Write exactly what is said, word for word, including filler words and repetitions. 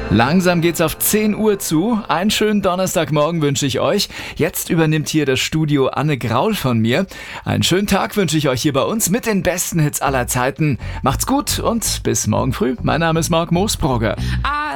Langsam geht's auf zehn Uhr zu. Einen schönen Donnerstagmorgen wünsche ich euch. Jetzt übernimmt hier das Studio Anne Graul von mir. Einen schönen Tag wünsche ich euch hier bei uns mit den besten Hits aller Zeiten. Macht's gut und bis morgen früh. Mein Name ist Marc Moosbrugger.